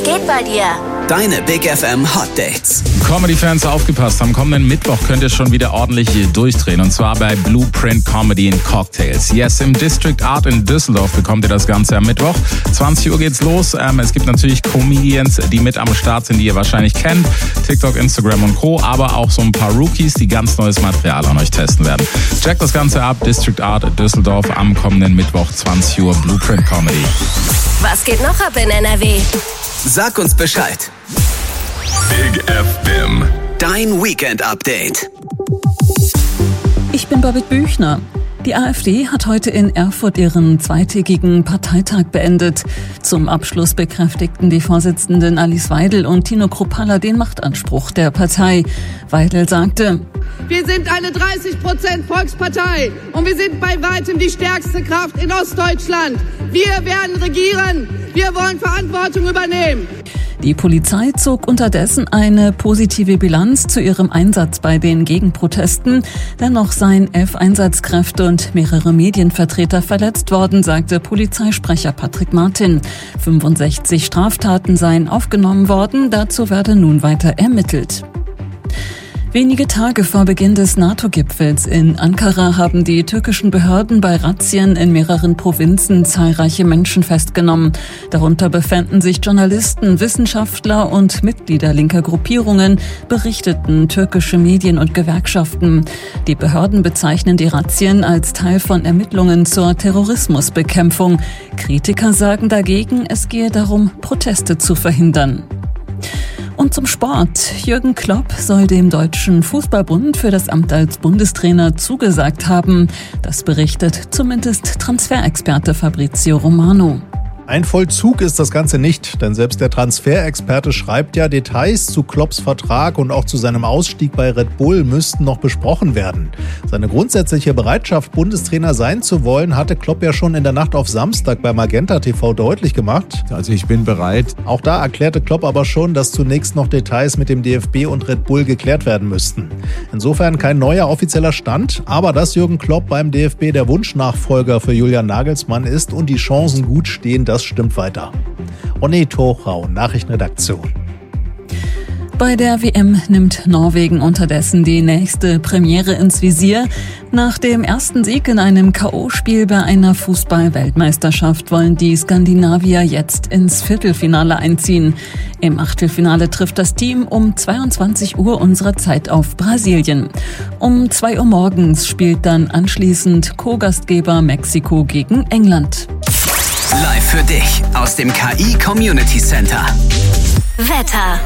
geht bei dir? Deine Big FM Hot Dates. Comedy-Fans aufgepasst, am kommenden Mittwoch könnt ihr schon wieder ordentlich durchdrehen. Und zwar bei Blueprint Comedy in Cocktails. Yes, im District Art in Düsseldorf bekommt ihr das Ganze am Mittwoch. 20 Uhr geht's los. Es gibt natürlich Comedians, die mit am Start sind, die ihr wahrscheinlich kennt. TikTok, Instagram und Co. Aber auch so ein paar Rookies, die ganz neues Material an euch testen werden. Checkt das Ganze ab. District Art Düsseldorf am kommenden Mittwoch, 20 Uhr, Blueprint Comedy. Was geht noch ab in NRW? Sag uns Bescheid. Big FM. Dein Weekend-Update. Ich bin Babette Büchner. Die AfD hat heute in Erfurt ihren zweitägigen Parteitag beendet. Zum Abschluss bekräftigten die Vorsitzenden Alice Weidel und Tino Kruppalla den Machtanspruch der Partei. Weidel sagte: Wir sind eine 30% Volkspartei und wir sind bei weitem die stärkste Kraft in Ostdeutschland. Wir werden regieren. Wir wollen Verantwortung übernehmen. Die Polizei zog unterdessen eine positive Bilanz zu ihrem Einsatz bei den Gegenprotesten. Dennoch seien 11 Einsatzkräfte und mehrere Medienvertreter verletzt worden, sagte Polizeisprecher Patrick Martin. 65 Straftaten seien aufgenommen worden, dazu werde nun weiter ermittelt. Wenige Tage vor Beginn des NATO-Gipfels in Ankara haben die türkischen Behörden bei Razzien in mehreren Provinzen zahlreiche Menschen festgenommen. Darunter befänden sich Journalisten, Wissenschaftler und Mitglieder linker Gruppierungen, berichteten türkische Medien und Gewerkschaften. Die Behörden bezeichnen die Razzien als Teil von Ermittlungen zur Terrorismusbekämpfung. Kritiker sagen dagegen, es gehe darum, Proteste zu verhindern. Und zum Sport. Jürgen Klopp soll dem Deutschen Fußballbund für das Amt als Bundestrainer zugesagt haben. Das berichtet zumindest Transferexperte Fabrizio Romano. Ein Vollzug ist das Ganze nicht, denn selbst der Transferexperte schreibt ja, Details zu Klopps Vertrag und auch zu seinem Ausstieg bei Red Bull müssten noch besprochen werden. Seine grundsätzliche Bereitschaft, Bundestrainer sein zu wollen, hatte Klopp ja schon in der Nacht auf Samstag bei Magenta TV deutlich gemacht. Also ich bin bereit. Auch da erklärte Klopp aber schon, dass zunächst noch Details mit dem DFB und Red Bull geklärt werden müssten. Insofern kein neuer offizieller Stand, aber dass Jürgen Klopp beim DFB der Wunschnachfolger für Julian Nagelsmann ist und die Chancen gut stehen, das stimmt weiter. Ronny Tochau, Nachrichtenredaktion. Bei der WM nimmt Norwegen unterdessen die nächste Premiere ins Visier. Nach dem ersten Sieg in einem K.O.-Spiel bei einer Fußball-Weltmeisterschaft wollen die Skandinavier jetzt ins Viertelfinale einziehen. Im Achtelfinale trifft das Team um 22 Uhr unserer Zeit auf Brasilien. Um 2 Uhr morgens spielt dann anschließend Co-Gastgeber Mexiko gegen England. Live für dich aus dem KI Community Center. Wetter.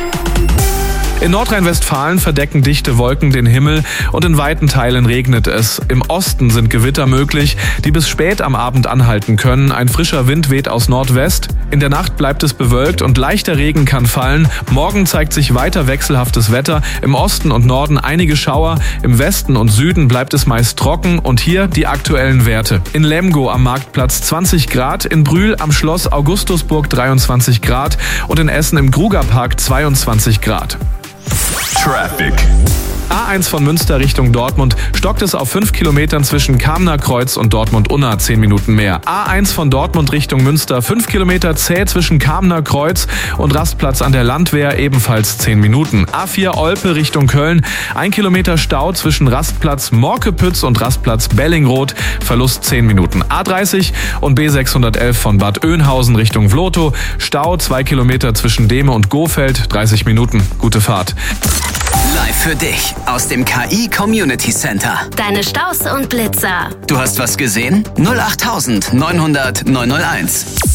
In Nordrhein-Westfalen verdecken dichte Wolken den Himmel und in weiten Teilen regnet es. Im Osten sind Gewitter möglich, die bis spät am Abend anhalten können. Ein frischer Wind weht aus Nordwest. In der Nacht bleibt es bewölkt und leichter Regen kann fallen. Morgen zeigt sich weiter wechselhaftes Wetter. Im Osten und Norden einige Schauer. Im Westen und Süden bleibt es meist trocken. Und hier die aktuellen Werte. In Lemgo am Marktplatz 20 Grad, in Brühl am Schloss Augustusburg 23 Grad und in Essen im Grugerpark 22 Grad. Traffic. A1 von Münster Richtung Dortmund stockt es auf 5 Kilometern zwischen Kamner Kreuz und Dortmund-Unna 10 Minuten mehr. A1 von Dortmund Richtung Münster 5 Kilometer zäh zwischen Kamner Kreuz und Rastplatz an der Landwehr ebenfalls 10 Minuten. A4 Olpe Richtung Köln 1 Kilometer Stau zwischen Rastplatz Morkepütz und Rastplatz Bellingroth, Verlust 10 Minuten. A30 und B611 von Bad Oeynhausen Richtung Vlotho, Stau 2 Kilometer zwischen Dehme und Gohfeld, 30 Minuten. Gute Fahrt. Live für dich aus dem KI Community Center. Deine Staus und Blitzer. Du hast was gesehen? 08900 901.